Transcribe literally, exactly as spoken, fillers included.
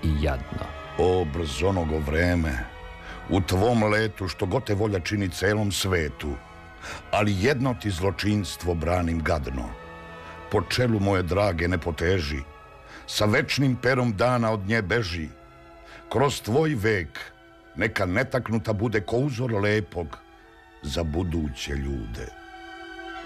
i jadno. O, brzonogo vreme, u tvom letu što god te volja čini celom svetu, ali jedno ti zločinstvo branim gadno. Po čelu moje drage ne poteži, sa večnim perom dana od nje beži. Kroz tvoj vek neka netaknuta bude ko uzor lepog za buduće ljude.